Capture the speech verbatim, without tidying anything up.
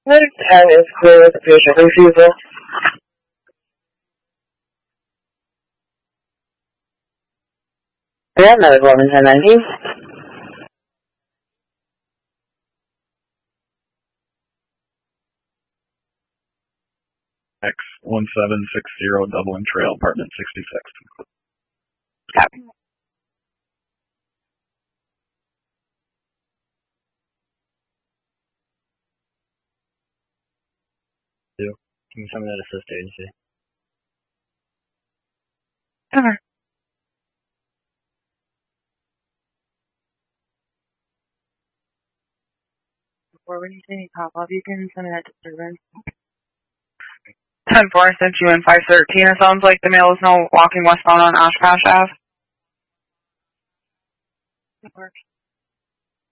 What ten is clear with the patient refusal? Yeah, another eleven ten nineteen. X one seven six zero Dublin Trail, apartment sixty-six. Copy. Can you tell me that assist agency? Okay. Before when you say any pop up, you can send me that disturbance. ten four, I sent you in five thirteen. It sounds like the male is now walking westbound on Oshkosh Ave. That works.